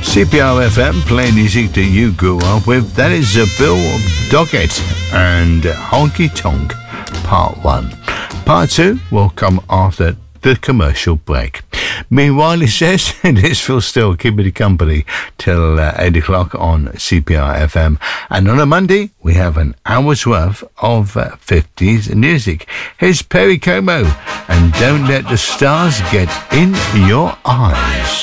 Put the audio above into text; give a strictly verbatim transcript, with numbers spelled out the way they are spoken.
C P R F M, playing music that you grew up with. That is uh, Bill Doggett and Honky Tonk, Part one. Part two will come after the commercial break. Meanwhile, it says, this will still keep me company till uh, eight o'clock on C P R F M. And on a Monday, we have an hour's worth of uh, fifties music. Here's Perry Como, and Don't Let the Stars Get in Your Eyes.